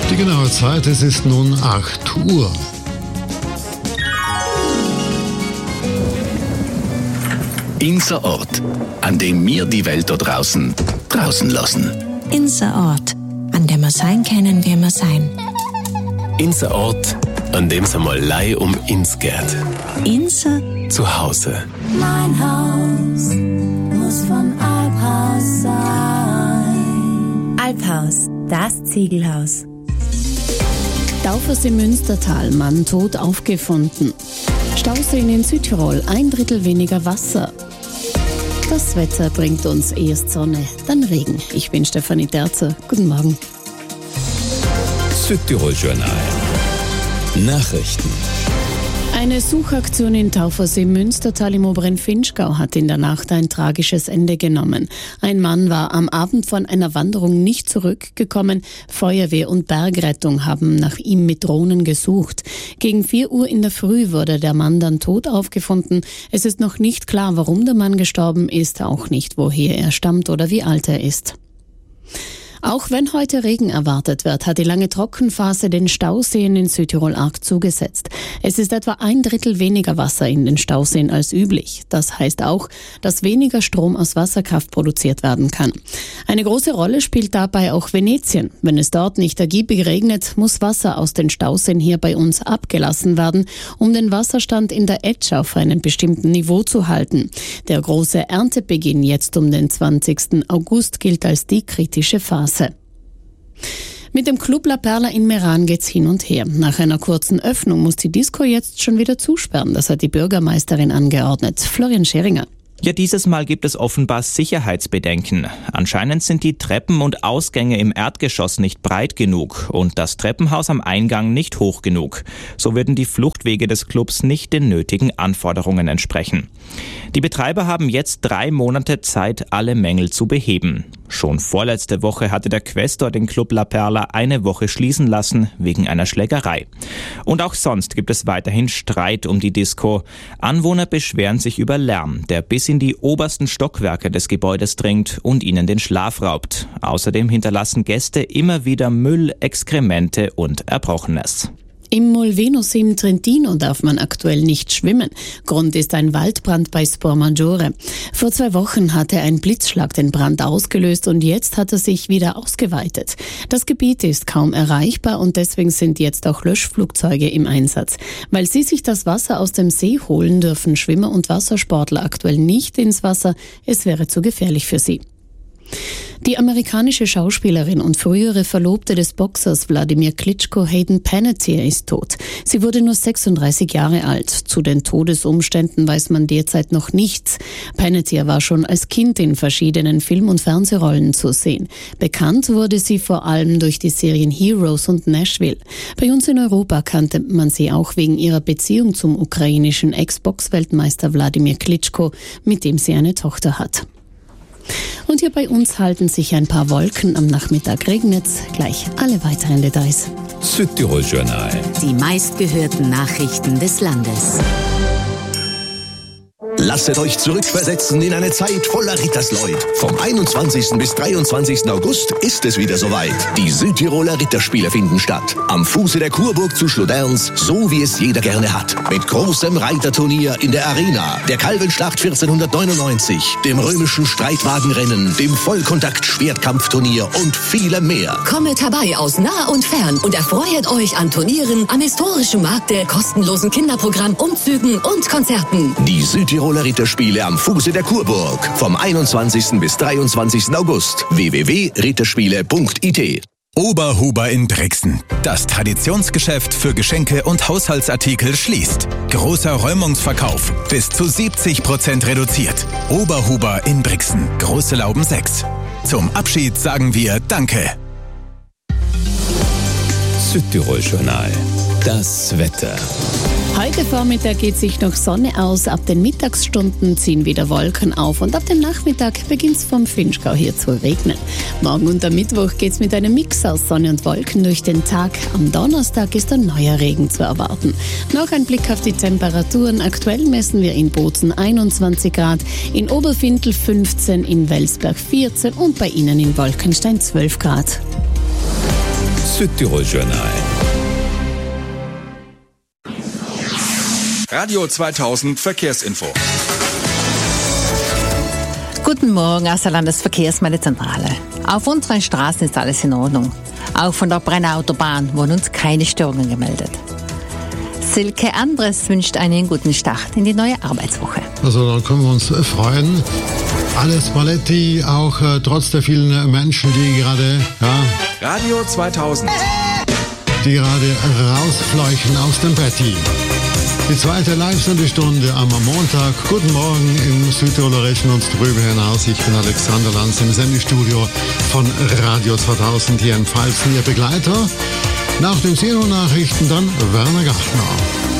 Die genaue Zeit, es ist nun 8 Uhr. Unser Ort, an dem wir die Welt da draußen lassen. Unser Ort, an dem wir sein können, wie wir sein. Unser Ort, an dem es einmal Lei um uns geht. Unser Zuhause. Mein Haus muss vom Alphaus sein. Alphaus, das Ziegelhaus. Taufers im Münstertal, Mann tot aufgefunden. Stauseen in Südtirol, 1/3 weniger Wasser. Das Wetter bringt uns erst Sonne, dann Regen. Ich bin Stefanie Terzer. Guten Morgen. Südtirol Journal. Nachrichten. Eine Suchaktion in Taufers im Münstertal im oberen Vinschgau hat in der Nacht ein tragisches Ende genommen. Ein Mann war am Abend von einer Wanderung nicht zurückgekommen. Feuerwehr und Bergrettung haben nach ihm mit Drohnen gesucht. Gegen 4 Uhr in der Früh wurde der Mann dann tot aufgefunden. Es ist noch nicht klar, warum der Mann gestorben ist, auch nicht, woher er stammt oder wie alt er ist. Auch wenn heute Regen erwartet wird, hat die lange Trockenphase den Stauseen in Südtirol arg zugesetzt. Es ist etwa 1/3 weniger Wasser in den Stauseen als üblich. Das heißt auch, dass weniger Strom aus Wasserkraft produziert werden kann. Eine große Rolle spielt dabei auch Venetien. Wenn es dort nicht ergiebig regnet, muss Wasser aus den Stauseen hier bei uns abgelassen werden, um den Wasserstand in der Etsch auf einem bestimmten Niveau zu halten. Der große Erntebeginn jetzt um den 20. August gilt als die kritische Phase. Mit dem Club La Perla in Meran geht's hin und her. Nach einer kurzen Öffnung muss die Disco jetzt schon wieder zusperren. Das hat die Bürgermeisterin angeordnet. Florian Scheringer. Ja, dieses Mal gibt es offenbar Sicherheitsbedenken. Anscheinend sind die Treppen und Ausgänge im Erdgeschoss nicht breit genug und das Treppenhaus am Eingang nicht hoch genug. So würden die Fluchtwege des Clubs nicht den nötigen Anforderungen entsprechen. Die Betreiber haben jetzt 3 Monate Zeit, alle Mängel zu beheben. Schon vorletzte Woche hatte der Quästor den Club La Perla eine Woche schließen lassen, wegen einer Schlägerei. Und auch sonst gibt es weiterhin Streit um die Disco. Anwohner beschweren sich über Lärm, der bis in die obersten Stockwerke des Gebäudes dringt und ihnen den Schlaf raubt. Außerdem hinterlassen Gäste immer wieder Müll, Exkremente und Erbrochenes. Im Molvenosee im Trentino darf man aktuell nicht schwimmen. Grund ist ein Waldbrand bei Spormaggiore. Vor 2 Wochen hatte ein Blitzschlag den Brand ausgelöst und jetzt hat er sich wieder ausgeweitet. Das Gebiet ist kaum erreichbar und deswegen sind jetzt auch Löschflugzeuge im Einsatz. Weil sie sich das Wasser aus dem See holen, dürfen Schwimmer und Wassersportler aktuell nicht ins Wasser. Es wäre zu gefährlich für sie. Die amerikanische Schauspielerin und frühere Verlobte des Boxers Wladimir Klitschko, Hayden Panettiere, ist tot. Sie wurde nur 36 Jahre alt. Zu den Todesumständen weiß man derzeit noch nichts. Panettiere war schon als Kind in verschiedenen Film- und Fernsehrollen zu sehen. Bekannt wurde sie vor allem durch die Serien Heroes und Nashville. Bei uns in Europa kannte man sie auch wegen ihrer Beziehung zum ukrainischen Ex-Box-Weltmeister Wladimir Klitschko, mit dem sie eine Tochter hat. Und hier bei uns halten sich ein paar Wolken. Am Nachmittag regnet's. Gleich alle weiteren Details. Südtirol Journal. Die meistgehörten Nachrichten des Landes. Lasset euch zurückversetzen in eine Zeit voller Rittersleut. Vom 21. bis 23. August ist es wieder soweit. Die Südtiroler Ritterspiele finden statt. Am Fuße der Kurburg zu Schloderns, so wie es jeder gerne hat. Mit großem Reiterturnier in der Arena, der Kalvenschlacht 1499, dem römischen Streitwagenrennen, dem Vollkontakt-Schwertkampfturnier und vielem mehr. Kommet herbei aus nah und fern und erfreut euch an Turnieren, am historischen Markte, kostenlosen Kinderprogramm, Umzügen und Konzerten. Die Südtiroler Ritterspiele am Fuße der Kurburg. Vom 21. bis 23. August. www.ritterspiele.it. Oberhuber in Brixen. Das Traditionsgeschäft für Geschenke und Haushaltsartikel schließt. Großer Räumungsverkauf. Bis zu 70% reduziert. Oberhuber in Brixen. Große Lauben 6. Zum Abschied sagen wir Danke. Südtirol Journal. Das Wetter. Heute Vormittag geht sich noch Sonne aus, ab den Mittagsstunden ziehen wieder Wolken auf und ab dem Nachmittag beginnt es vom Vinschgau hier zu regnen. Morgen und am Mittwoch geht es mit einem Mix aus Sonne und Wolken durch den Tag. Am Donnerstag ist ein neuer Regen zu erwarten. Noch ein Blick auf die Temperaturen. Aktuell messen wir in Bozen 21 Grad, in Oberfintel 15, in Welsberg 14 und bei Ihnen in Wolkenstein 12 Grad. Südtirol Journal. Radio 2000 Verkehrsinfo. Guten Morgen aus der Landesverkehrsmeldezentrale. Auf unseren Straßen ist alles in Ordnung. Auch von der Brenner-Autobahn wurden uns keine Störungen gemeldet. Silke Andres wünscht einen guten Start in die neue Arbeitswoche. Also da können wir uns freuen. Alles Paletti, auch trotz der vielen Menschen, die gerade, Radio 2000. Die gerade rausfleuchen aus dem Betti. Die zweite Live-Sendestunde am Montag. Guten Morgen im Südtirolischen und drüber hinaus. Ich bin Alexander Lanz im Sendestudio von Radio 2000 hier in Pfalz. Ihr Begleiter. Nach den 10 Uhr Nachrichten dann Werner Gartner.